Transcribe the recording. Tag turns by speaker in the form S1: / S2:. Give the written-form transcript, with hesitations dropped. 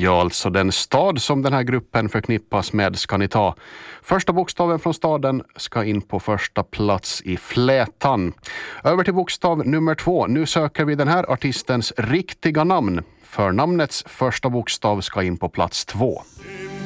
S1: Ja, alltså den stad som den här gruppen förknippas med ska ni ta. Första bokstaven från staden ska in på första plats i flätan. Över till bokstav nummer 2. Nu söker vi den här artistens riktiga namn. Förnamnets första bokstav ska in på plats 2.